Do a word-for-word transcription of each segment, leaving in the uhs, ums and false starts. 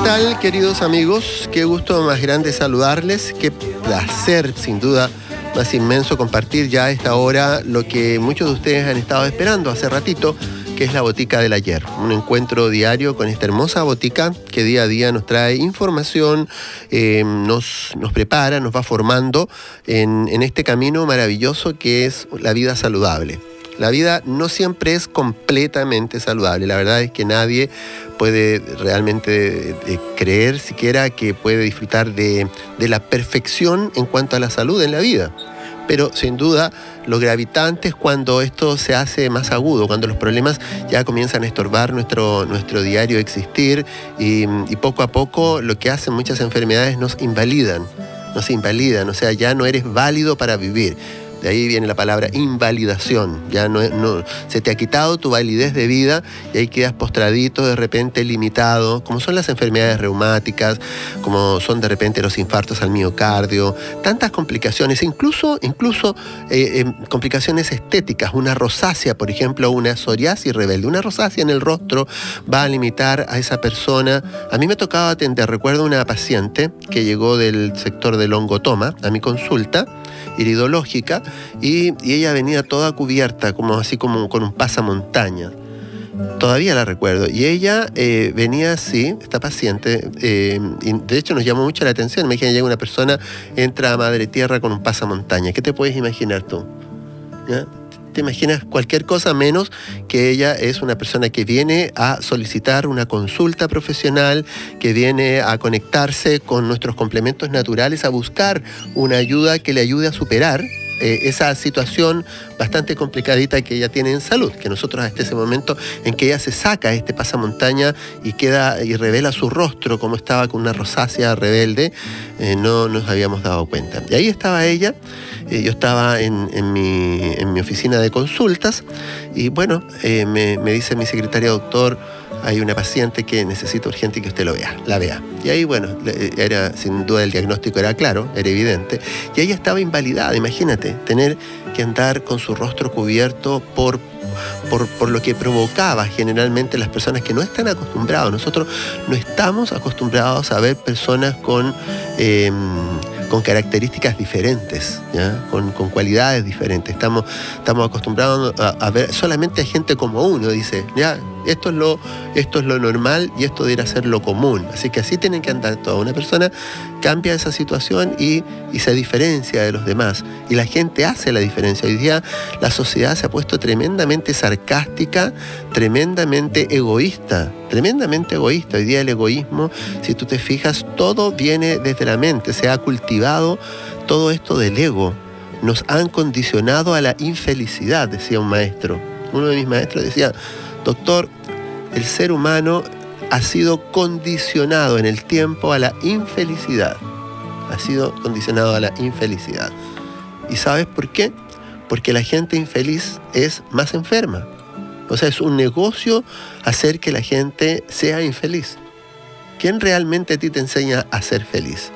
tal, queridos amigos? Qué gusto más grande saludarles, qué placer, sin duda, más inmenso compartir ya a esta hora lo que muchos de ustedes han estado esperando hace ratito, que es la Botica del Ayer. Un encuentro diario con esta hermosa botica que día a día nos trae información, eh, nos, nos prepara, nos va formando en, en este camino maravilloso que es la vida saludable. La vida no siempre es completamente saludable. La verdad es que nadie puede realmente eh, creer siquiera que puede disfrutar de, de la perfección en cuanto a la salud en la vida. Pero sin duda lo gravitante es cuando esto se hace más agudo, cuando los problemas ya comienzan a estorbar nuestro, nuestro diario existir y, y poco a poco lo que hacen muchas enfermedades nos invalidan, nos invalidan, o sea, ya no eres válido para vivir. De ahí viene la palabra invalidación. Ya no, no se te ha quitado tu validez de vida y ahí quedas postradito, de repente limitado, como son las enfermedades reumáticas, como son de repente los infartos al miocardio, tantas complicaciones, incluso, incluso eh, eh, complicaciones estéticas. Una rosácea, por ejemplo, una psoriasis rebelde. Una rosácea en el rostro va a limitar a esa persona. A mí me tocaba atender, recuerdo una paciente que llegó del sector del hongotoma a mi consulta iridológica y, y ella venía toda cubierta, como así como con un pasamontañas. Todavía la recuerdo. Y ella eh, venía así, esta paciente, eh, y de hecho nos llamó mucho la atención. Me dijeron, llega una persona, entra a Madre Tierra con un pasamontañas. ¿Qué te puedes imaginar tú? ¿Ya? Te imaginas cualquier cosa menos que ella es una persona que viene a solicitar una consulta profesional, que viene a conectarse con nuestros complementos naturales, a buscar una ayuda que le ayude a superar eh, esa situación bastante complicadita que ella tiene en salud, que nosotros hasta ese momento en que ella se saca este pasamontaña y queda y revela su rostro como estaba con una rosácea rebelde, eh, no nos habíamos dado cuenta. Y ahí estaba ella. Eh, yo estaba en, en, mi, en mi oficina de consultas y bueno, eh, me, me dice mi secretaria, doctor, hay una paciente que necesita urgente que usted lo vea, la vea. Y ahí, bueno, era, sin duda el diagnóstico era claro, era evidente. Y ella estaba invalidada, imagínate, tener que andar con su rostro cubierto por, por, por lo que provocaba generalmente las personas que no están acostumbrados. Nosotros no estamos acostumbrados a ver personas con... Eh, con características diferentes, ¿ya? Con, con cualidades diferentes. Estamos, estamos acostumbrados a, a ver solamente a gente como uno, dice, ya, esto es lo, esto es lo normal y esto debería ser lo común. Así que así tienen que andar todos. Una persona cambia esa situación y, y se diferencia de los demás. Y la gente hace la diferencia. Hoy día la sociedad se ha puesto tremendamente sarcástica, tremendamente egoísta, tremendamente egoísta. Hoy día el egoísmo, si tú te fijas, todo viene desde la mente. Se ha cultivado todo esto del ego. Nos han condicionado a la infelicidad, decía un maestro. Uno de mis maestros decía, doctor, el ser humano ha sido condicionado en el tiempo a la infelicidad. Ha sido condicionado a la infelicidad. ¿Y sabes por qué? Porque la gente infeliz es más enferma. O sea, es un negocio hacer que la gente sea infeliz. ¿Quién realmente a ti te enseña a ser feliz?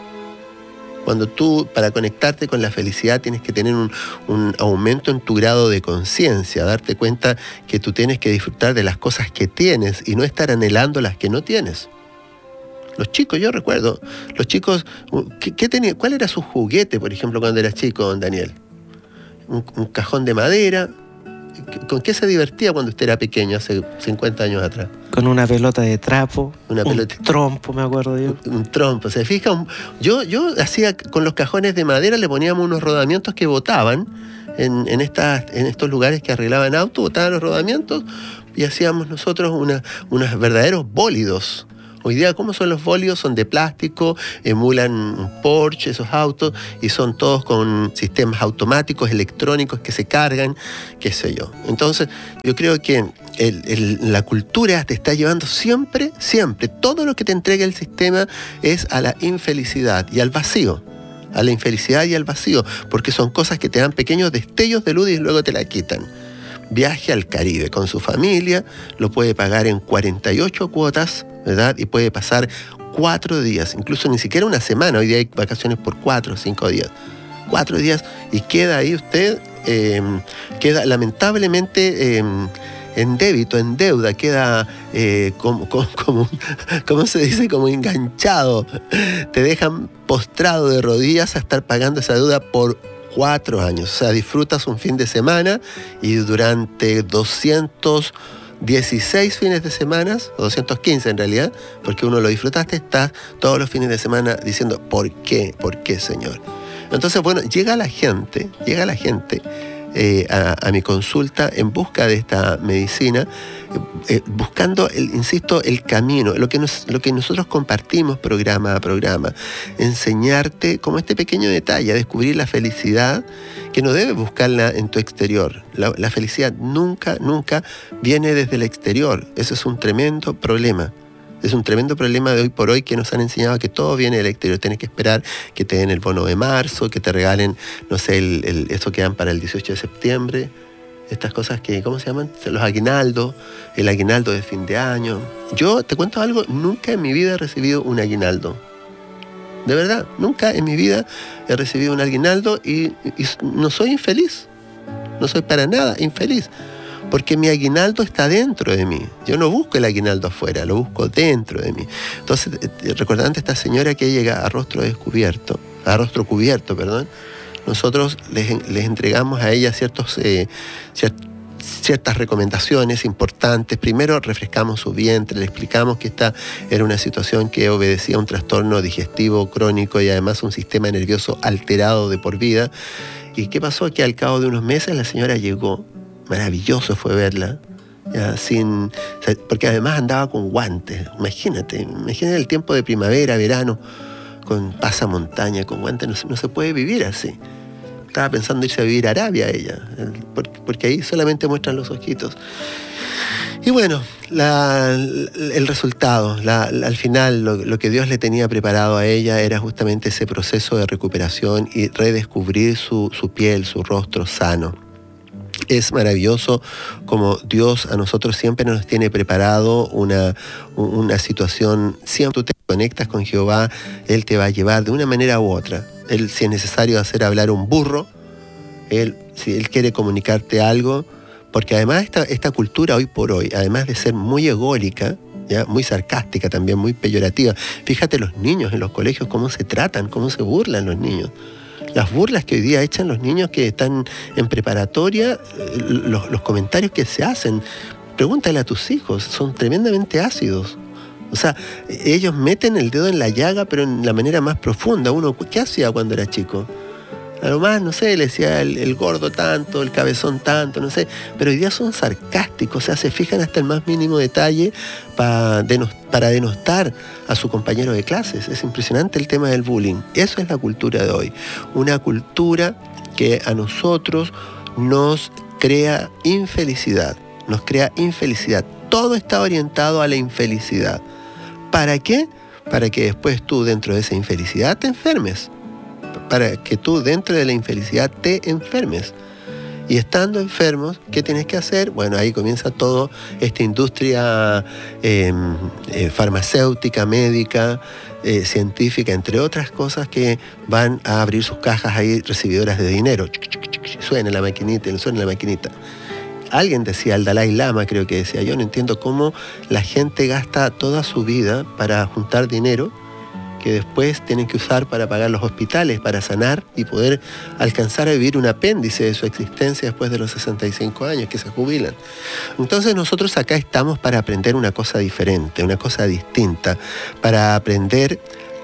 Cuando tú, para conectarte con la felicidad, tienes que tener un, un aumento en tu grado de conciencia, darte cuenta que tú tienes que disfrutar de las cosas que tienes y no estar anhelando las que no tienes. Los chicos, yo recuerdo, los chicos, ¿qué, qué tenía, ¿cuál era su juguete, por ejemplo, cuando eras chico, don Daniel? Un, un cajón de madera. ¿Con qué se divertía cuando usted era pequeño, hace cincuenta años atrás? Con una pelota de trapo, una pelota, un trompo, me acuerdo yo. Un, un trompo, ¿se fija? Yo, yo hacía, con los cajones de madera le poníamos unos rodamientos que botaban en, en, estas, en estos lugares que arreglaban autos, botaban los rodamientos y hacíamos nosotros una, unos verdaderos bólidos. Hoy día, ¿cómo son los bólidos? Son de plástico, emulan un Porsche, esos autos, y son todos con sistemas automáticos, electrónicos que se cargan, qué sé yo. Entonces, yo creo que el, el, la cultura te está llevando siempre, siempre, todo lo que te entrega el sistema es a la infelicidad y al vacío. A la infelicidad y al vacío, porque son cosas que te dan pequeños destellos de luz y luego te la quitan. Viaje al Caribe con su familia, lo puede pagar en cuarenta y ocho cuotas, ¿verdad? Y puede pasar cuatro días, incluso ni siquiera una semana. Hoy día hay vacaciones por cuatro o cinco días. Cuatro días y queda ahí usted, eh, queda lamentablemente eh, en débito, en deuda, queda eh, como, como, como, ¿cómo se dice? Como enganchado. Te dejan postrado de rodillas a estar pagando esa deuda por cuatro años. O sea, disfrutas un fin de semana y durante doscientos dieciséis fines de semana, o doscientos quince en realidad, porque uno lo disfrutaste, estás todos los fines de semana diciendo, ¿por qué? ¿Por qué, Señor? Entonces, bueno, llega la gente, llega la gente eh, a, a mi consulta en busca de esta medicina, eh, buscando, el, insisto, el camino, lo que, nos, lo que nosotros compartimos programa a programa, enseñarte como este pequeño detalle, a descubrir la felicidad, que no debes buscarla en tu exterior. La, la felicidad nunca, nunca viene desde el exterior. Eso es un tremendo problema. Es un tremendo problema de hoy por hoy, que nos han enseñado que todo viene del exterior. Tienes que esperar que te den el bono de marzo, que te regalen, no sé, el, el, eso que dan para el dieciocho de septiembre. Estas cosas que, ¿cómo se llaman? Los aguinaldos, el aguinaldo de fin de año. Yo, te cuento algo, nunca en mi vida he recibido un aguinaldo. De verdad, nunca en mi vida he recibido un aguinaldo y, y no soy infeliz. No soy para nada infeliz. Porque mi aguinaldo está dentro de mí. Yo no busco el aguinaldo afuera, lo busco dentro de mí. Entonces, recordando a esta señora que llega a rostro descubierto, a rostro cubierto, perdón, nosotros les, les entregamos a ella ciertos, eh, ciert, ciertas recomendaciones importantes. Primero, refrescamos su vientre, le explicamos que esta era una situación que obedecía a un trastorno digestivo crónico y además un sistema nervioso alterado de por vida. ¿Y qué pasó? Que al cabo de unos meses la señora llegó. Maravilloso fue verla, ya, sin, porque además andaba con guantes. Imagínate, imagínate el tiempo de primavera, verano, con pasamontaña, con guantes, no, no se puede vivir así. Estaba pensando irse a vivir a Arabia ella, porque, porque ahí solamente muestran los ojitos. Y bueno, la, el resultado, la, la, al final lo, lo que Dios le tenía preparado a ella era justamente ese proceso de recuperación y redescubrir su, su piel, su rostro sano. Es maravilloso como Dios a nosotros siempre nos tiene preparado una, una situación. Siempre tú te conectas con Jehová, Él te va a llevar de una manera u otra. Él, si es necesario hacer hablar un burro, Él, si Él quiere comunicarte algo, porque además esta, esta cultura hoy por hoy, además de ser muy ególica, ¿ya? Muy sarcástica también, muy peyorativa. Fíjate los niños en los colegios, cómo se tratan, cómo se burlan los niños. Las burlas que hoy día echan los niños que están en preparatoria, los, los comentarios que se hacen, pregúntale a tus hijos, son tremendamente ácidos. O sea, ellos meten el dedo en la llaga, pero en la manera más profunda. Uno, ¿qué hacía cuando era chico? A lo más, no sé, le decía el, el gordo tanto, el cabezón tanto, no sé. Pero hoy día son sarcásticos, o sea, se fijan hasta el más mínimo detalle para, denos, para denostar a su compañero de clases. Es impresionante el tema del bullying. Eso es la cultura de hoy. Una cultura que a nosotros nos crea infelicidad. Nos crea infelicidad. Todo está orientado a la infelicidad. ¿Para qué? Para que después tú, dentro de esa infelicidad, te enfermes. Para que tú dentro de la infelicidad te enfermes. Y estando enfermos, ¿qué tienes que hacer? Bueno, ahí comienza toda esta industria eh, eh, farmacéutica, médica, eh, científica, entre otras cosas, que van a abrir sus cajas ahí recibidoras de dinero. Suena la maquinita, suena la maquinita. Alguien decía, el Dalai Lama creo que decía, yo no entiendo cómo la gente gasta toda su vida para juntar dinero que después tienen que usar para pagar los hospitales, para sanar y poder alcanzar a vivir un apéndice de su existencia después de los sesenta y cinco años que se jubilan. Entonces nosotros acá estamos para aprender una cosa diferente, una cosa distinta, para aprender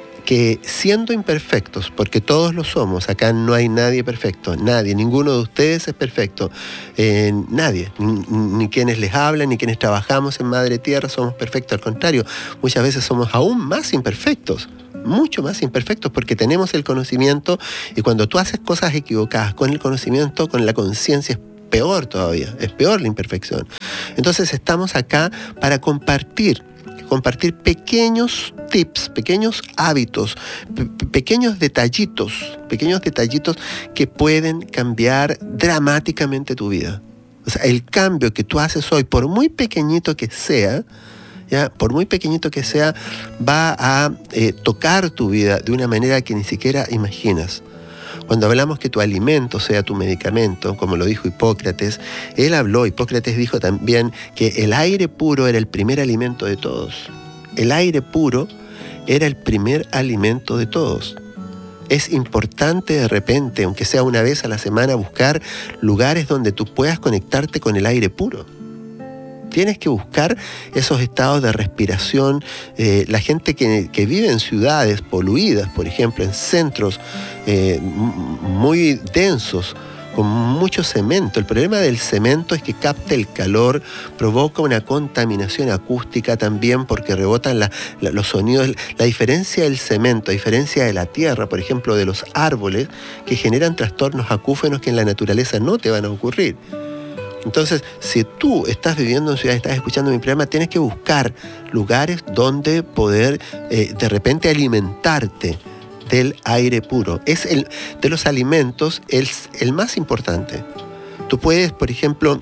que siendo imperfectos, porque todos lo somos, acá no hay nadie perfecto, nadie, ninguno de ustedes es perfecto, eh, nadie, ni, ni quienes les hablan, ni quienes trabajamos en Madre Tierra somos perfectos, al contrario, muchas veces somos aún más imperfectos, mucho más imperfectos, porque tenemos el conocimiento, y cuando tú haces cosas equivocadas con el conocimiento, con la conciencia, es peor todavía, es peor la imperfección. Entonces estamos acá para compartir, compartir pequeños tips, pequeños hábitos, pe- pequeños detallitos, pequeños detallitos que pueden cambiar dramáticamente tu vida. O sea, el cambio que tú haces hoy, por muy pequeñito que sea, ¿ya? Por muy pequeñito que sea, va a eh, tocar tu vida de una manera que ni siquiera imaginas. Cuando hablamos que tu alimento sea tu medicamento, como lo dijo Hipócrates, él habló, Hipócrates dijo también que el aire puro era el primer alimento de todos. El aire puro era el primer alimento de todos. Es importante de repente, aunque sea una vez a la semana, buscar lugares donde tú puedas conectarte con el aire puro. Tienes que buscar esos estados de respiración. Eh, la gente que, que vive en ciudades poluidas, por ejemplo, en centros eh, muy densos, con mucho cemento. El problema del cemento es que capta el calor, provoca una contaminación acústica también porque rebotan la, la, los sonidos. La diferencia del cemento, a diferencia de la tierra, por ejemplo, de los árboles, que generan trastornos acúfenos que en la naturaleza no te van a ocurrir. Entonces, si tú estás viviendo en ciudad, estás escuchando mi programa, tienes que buscar lugares donde poder eh, de repente alimentarte del aire puro. Es el de los alimentos el, el más importante. Tú puedes, por ejemplo,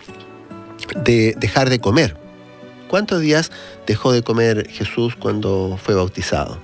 de, dejar de comer. ¿Cuántos días dejó de comer Jesús cuando fue bautizado?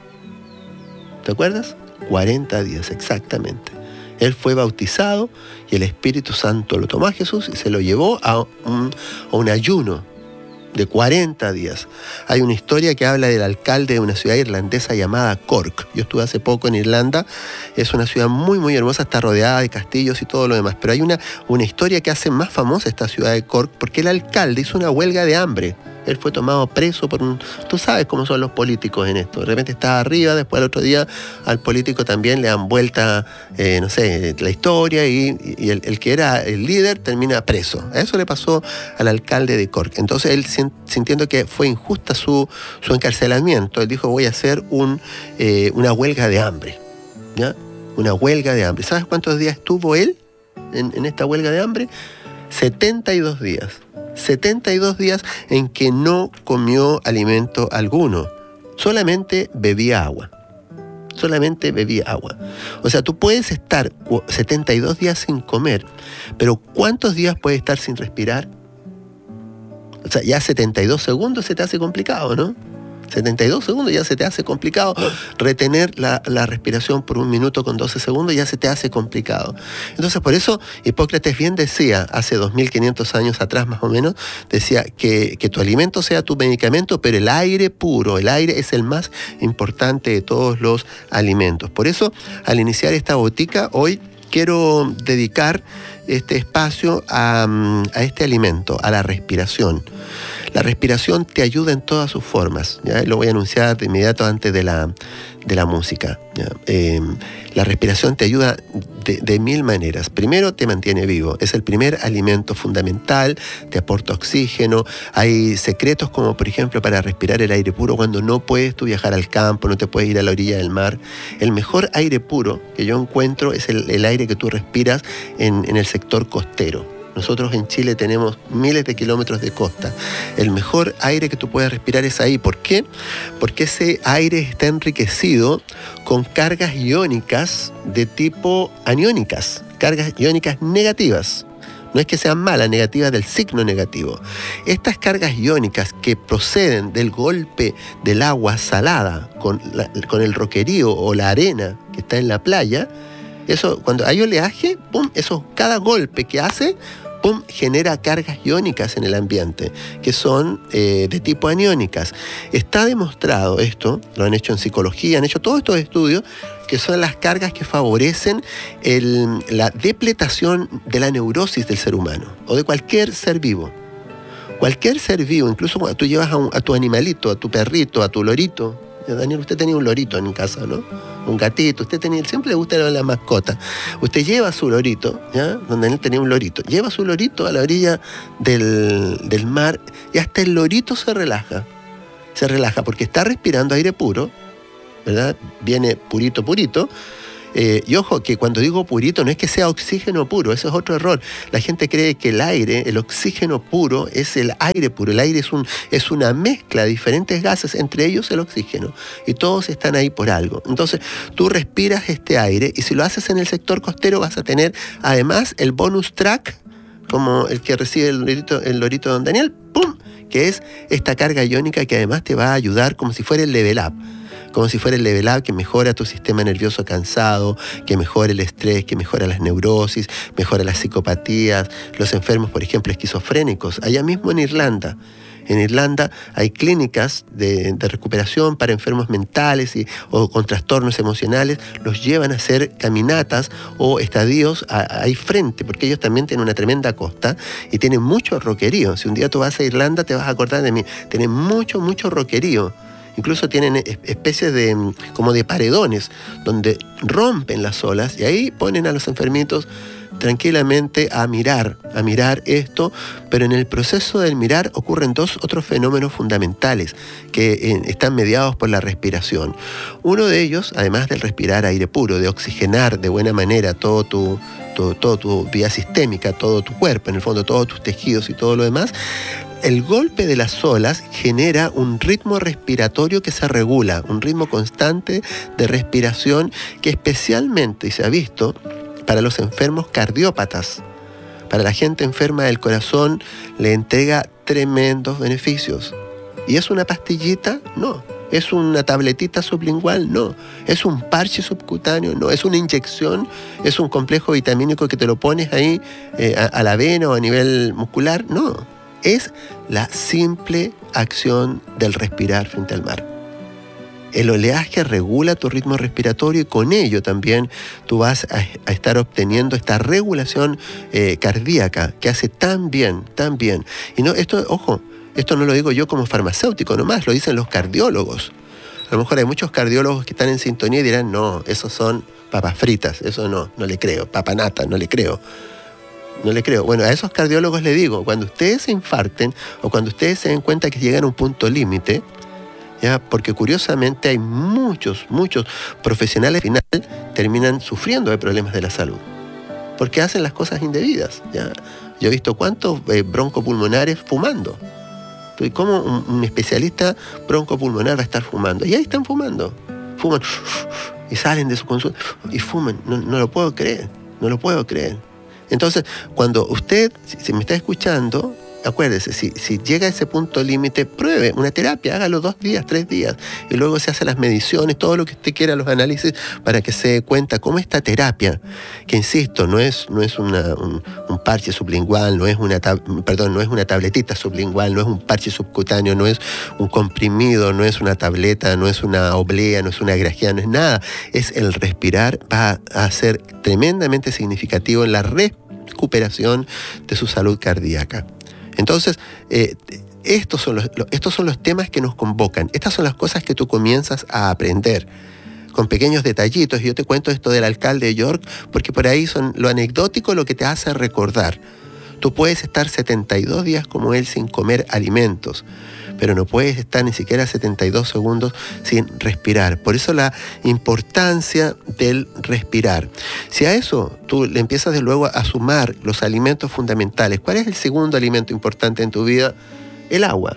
¿Te acuerdas? cuarenta días, exactamente. Él fue bautizado y el Espíritu Santo lo tomó a Jesús y se lo llevó a un, a un ayuno de cuarenta días. Hay una historia que habla del alcalde de una ciudad irlandesa llamada Cork. Yo estuve hace poco en Irlanda. Es una ciudad muy, muy hermosa, está rodeada de castillos y todo lo demás. Pero hay una, una historia que hace más famosa esta ciudad de Cork porque el alcalde hizo una huelga de hambre. Él fue tomado preso por un... Tú sabes cómo son los políticos en esto. De repente estaba arriba, después al otro día al político también le dan vuelta, eh, no sé, la historia y, y el, el que era el líder termina preso. Eso le pasó al alcalde de Cork. Entonces él, sintiendo que fue injusta su, su encarcelamiento, él dijo, voy a hacer un, eh, una huelga de hambre. ¿Ya? Una huelga de hambre. ¿Sabes cuántos días estuvo él en, en esta huelga de hambre? setenta y dos días. setenta y dos días en que no comió alimento alguno, solamente bebía agua, solamente bebía agua. O sea, tú puedes estar setenta y dos días sin comer, pero ¿cuántos días puedes estar sin respirar? O sea, ya setenta y dos segundos se te hace complicado, ¿no? setenta y dos segundos ya se te hace complicado. Retener la, la respiración por un minuto con doce segundos ya se te hace complicado. Entonces, por eso Hipócrates bien decía, hace dos mil quinientos años atrás más o menos, decía que, que tu alimento sea tu medicamento, pero el aire puro, el aire es el más importante de todos los alimentos. Por eso, al iniciar esta botica, hoy quiero dedicar este espacio a, a este alimento, a la respiración. La respiración te ayuda en todas sus formas, ¿ya? Lo voy a anunciar de inmediato antes de la, de la música, ¿ya? Eh, la respiración te ayuda de, de mil maneras. Primero, te mantiene vivo. Es el primer alimento fundamental, te aporta oxígeno. Hay secretos como, por ejemplo, para respirar el aire puro cuando no puedes tú viajar al campo, no te puedes ir a la orilla del mar. El mejor aire puro que yo encuentro es el, el aire que tú respiras en, en el sector costero. Nosotros en Chile tenemos miles de kilómetros de costa. El mejor aire que tú puedes respirar es ahí. ¿Por qué? Porque ese aire está enriquecido con cargas iónicas de tipo aniónicas, cargas iónicas negativas. No es que sean malas, negativas del signo negativo. Estas cargas iónicas que proceden del golpe del agua salada con, la, con el roquerío o la arena que está en la playa, eso, cuando hay oleaje, pum, eso, cada golpe que hace, pum, genera cargas iónicas en el ambiente, que son eh, de tipo aniónicas. Está demostrado esto, lo han hecho en psicología, han hecho todos estos estudios, que son las cargas que favorecen el, la depletación de la neurosis del ser humano, o de cualquier ser vivo. Cualquier ser vivo, incluso cuando tú llevas a, un, a tu animalito, a tu perrito, a tu lorito. Daniel, usted tenía un lorito en casa, ¿no? Un gatito, usted tenía, siempre le gusta la mascota. Usted lleva su lorito, ¿ya? Donde él tenía un lorito, lleva su lorito a la orilla del, del mar y hasta el lorito se relaja. Se relaja porque está respirando aire puro, ¿verdad? Viene purito, purito. Eh, y ojo, que cuando digo purito no es que sea oxígeno puro, ese es otro error. La gente cree que el aire, el oxígeno puro, es el aire puro. El aire es, un, es una mezcla de diferentes gases, entre ellos el oxígeno. Y todos están ahí por algo. Entonces, tú respiras este aire y si lo haces en el sector costero vas a tener además el bonus track, como el que recibe el lorito, el lorito de Don Daniel, ¡pum!, que es esta carga iónica que además te va a ayudar como si fuera el level up. como si fuera el level up que mejora tu sistema nervioso cansado, que mejora el estrés, que mejora las neurosis, mejora las psicopatías, los enfermos, por ejemplo, esquizofrénicos. Allá mismo en Irlanda, En Irlanda hay clínicas de, de recuperación para enfermos mentales y, o con trastornos emocionales, los llevan a hacer caminatas o estadios a, ahí frente, porque ellos también tienen una tremenda costa y tienen mucho roquerío. Si un día tú vas a Irlanda te vas a acordar de mí, tienen mucho, mucho roquerío. Incluso tienen especies de, como de paredones, donde rompen las olas y ahí ponen a los enfermitos tranquilamente a mirar, a mirar esto, pero en el proceso del mirar ocurren dos otros fenómenos fundamentales que eh, están mediados por la respiración. Uno de ellos, además del respirar aire puro, de oxigenar de buena manera todo tu, todo, todo tu vía sistémica, todo tu cuerpo, en el fondo todos tus tejidos y todo lo demás, el golpe de las olas genera un ritmo respiratorio que se regula, un ritmo constante de respiración que especialmente, y se ha visto, para los enfermos cardiópatas, para la gente enferma del corazón, le entrega tremendos beneficios. ¿Y es una pastillita? No. ¿Es una tabletita sublingual? No. ¿Es un parche subcutáneo? No. ¿Es una inyección? ¿Es un complejo vitamínico que te lo pones ahí eh, a, a la vena o a nivel muscular? No. Es la simple acción del respirar frente al mar. El oleaje regula tu ritmo respiratorio y con ello también tú vas a, a estar obteniendo esta regulación eh, cardíaca que hace tan bien, tan bien. Y no, esto, ojo, esto no lo digo yo como farmacéutico nomás, lo dicen los cardiólogos. A lo mejor hay muchos cardiólogos que están en sintonía y dirán, no, esos son papas fritas, eso no, no le creo, papanata, no le creo. No le creo. Bueno, a esos cardiólogos le digo, cuando ustedes se infarten o cuando ustedes se den cuenta que llegan a un punto límite, ¿ya? Porque curiosamente hay muchos, muchos profesionales al final terminan sufriendo de problemas de la salud, porque hacen las cosas indebidas, ¿ya? Yo he visto cuántos eh, broncopulmonares fumando. ¿Cómo un, un especialista broncopulmonar va a estar fumando? Y ahí están fumando. Fuman y salen de su consulta y fuman. No, no lo puedo creer, no lo puedo creer. Entonces, cuando usted, si me está escuchando, acuérdese, si, si llega a ese punto límite, pruebe una terapia, hágalo dos días, tres días, y luego se hace las mediciones, todo lo que usted quiera, los análisis, para que se dé cuenta cómo esta terapia, que insisto, no es, no es una, un, un parche sublingual, no es una tab- perdón, no es una tabletita sublingual, no es un parche subcutáneo, no es un comprimido, no es una tableta, no es una oblea, no es una grajea, no es nada. Es el respirar, va a ser tremendamente significativo en la recuperación de su salud cardíaca. Entonces, eh, estos son los, estos son los temas que nos convocan. Estas son las cosas que tú comienzas a aprender con pequeños detallitos. Y yo te cuento esto del alcalde de York porque por ahí son lo anecdótico lo que te hace recordar. Tú puedes estar setenta y dos días como él sin comer alimentos, pero no puedes estar ni siquiera setenta y dos segundos sin respirar. Por eso la importancia del respirar. Si a eso tú le empiezas de luego a sumar los alimentos fundamentales, ¿cuál es el segundo alimento importante en tu vida? El agua.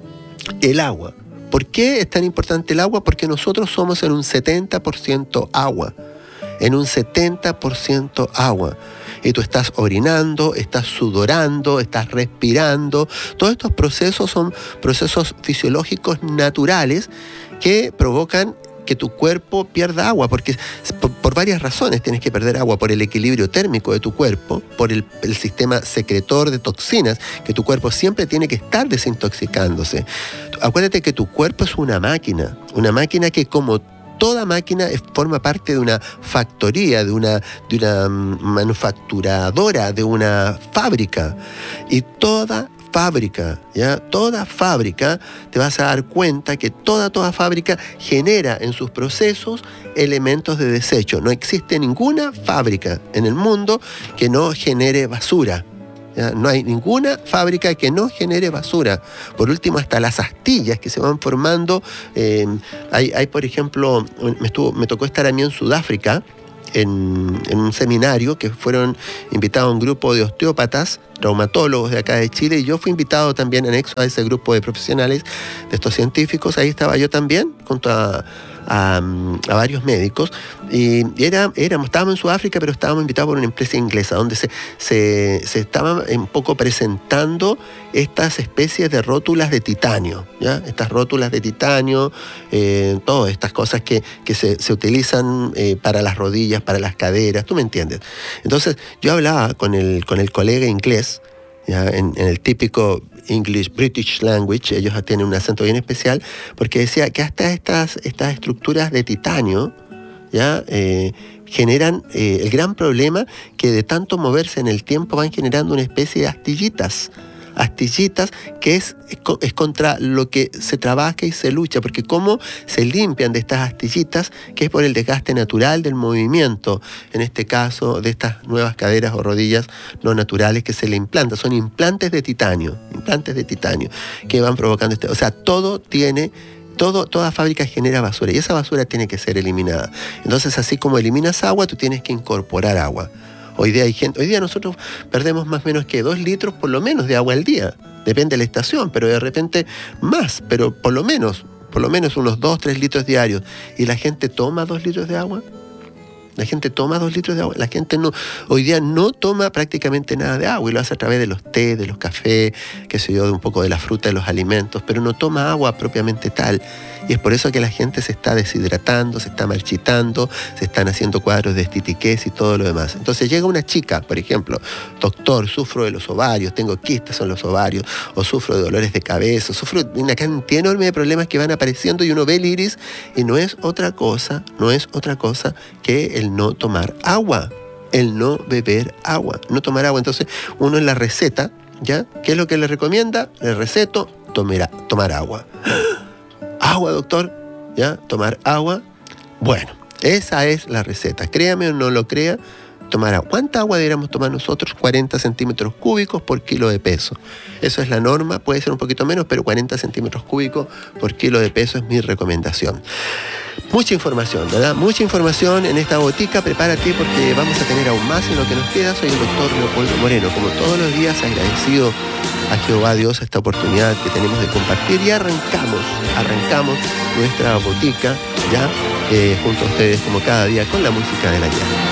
El agua. ¿Por qué es tan importante el agua? Porque nosotros somos en un setenta por ciento agua. En un setenta por ciento agua. Y tú estás orinando, estás sudorando, estás respirando. Todos estos procesos son procesos fisiológicos naturales que provocan que tu cuerpo pierda agua, porque por, por varias razones tienes que perder agua, por el equilibrio térmico de tu cuerpo, por el, el sistema secretor de toxinas, que tu cuerpo siempre tiene que estar desintoxicándose. Acuérdate que tu cuerpo es una máquina, una máquina que como toda máquina forma parte de una factoría, de una, de una manufacturadora, de una fábrica. Y toda fábrica, ¿ya? Toda fábrica, te vas a dar cuenta que toda, toda fábrica genera en sus procesos elementos de desecho. No existe ninguna fábrica en el mundo que no genere basura. ¿Ya? No hay ninguna fábrica que no genere basura. Por último, hasta las astillas que se van formando. Eh, hay, hay, por ejemplo, me, estuvo, me tocó estar a mí en Sudáfrica, en, en un seminario que fueron invitados un grupo de osteópatas, traumatólogos de acá de Chile, y yo fui invitado también anexo a ese grupo de profesionales, de estos científicos. Ahí estaba yo también, junto a, a, a varios médicos y era, éramos, estábamos en Sudáfrica, pero estábamos invitados por una empresa inglesa donde se, se, se estaban un poco presentando estas especies de rótulas de titanio, ¿ya? Estas rótulas de titanio, eh, todas estas cosas que, que se, se utilizan eh, para las rodillas, para las caderas, tú me entiendes. Entonces yo hablaba con el, con el colega inglés, ¿ya? En, en el típico English British language, ellos tienen un acento bien especial, porque decía que hasta estas, estas estructuras de titanio, ¿ya? Eh, generan eh, el gran problema que de tanto moverse en el tiempo van generando una especie de astillitas, astillitas que es, es contra lo que se trabaja y se lucha, porque cómo se limpian de estas astillitas, que es por el desgaste natural del movimiento, en este caso de estas nuevas caderas o rodillas no naturales que se le implantan, son implantes de titanio, implantes de titanio que van provocando este, o sea, todo tiene Todo, toda fábrica genera basura y esa basura tiene que ser eliminada. Entonces, así como eliminas agua, tú tienes que incorporar agua. Hoy día hay gente, hoy día nosotros perdemos más o menos que dos litros por lo menos de agua al día. Depende de la estación, pero de repente más, pero por lo menos, por lo menos unos dos, tres litros diarios. ¿Y la gente toma dos litros de agua? La gente toma dos litros de agua. La gente no, hoy día no toma prácticamente nada de agua y lo hace a través de los tés, de los cafés, qué sé yo, de un poco de la fruta, de los alimentos, pero no toma agua propiamente tal. Y es por eso que la gente se está deshidratando, se está marchitando, se están haciendo cuadros de estitiquez y todo lo demás. Entonces llega una chica, por ejemplo, doctor, sufro de los ovarios, tengo quistes en los ovarios, o sufro de dolores de cabeza, sufro de una cantidad enorme de problemas que van apareciendo y uno ve el iris y no es otra cosa, no es otra cosa que el no tomar agua, el no beber agua, no tomar agua. Entonces uno en la receta, ¿ya? ¿Qué es lo que le recomienda? Le receto, tomar, tomar agua. Agua, doctor, ¿ya? Tomar agua. Bueno, esa es la receta. Créame o no lo crea, tomar agua. ¿Cuánta agua deberíamos tomar nosotros? cuarenta centímetros cúbicos por kilo de peso. Eso es la norma, puede ser un poquito menos, pero cuarenta centímetros cúbicos por kilo de peso es mi recomendación. Mucha información, ¿verdad? Mucha información en esta botica. Prepárate porque vamos a tener aún más en lo que nos queda. Soy el doctor Leopoldo Moreno. Como todos los días, agradecido a Jehová Dios esta oportunidad que tenemos de compartir y arrancamos, arrancamos nuestra botica, ya, eh, junto a ustedes como cada día con la música de la llana.